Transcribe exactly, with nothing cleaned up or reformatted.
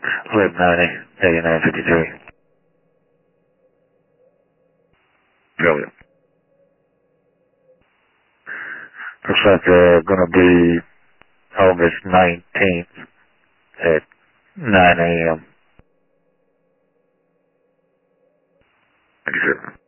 Lib ninety, eighty-nine fifty-three. Brilliant. Looks like they're gonna be August nineteenth at nine a.m. Thank you, sir.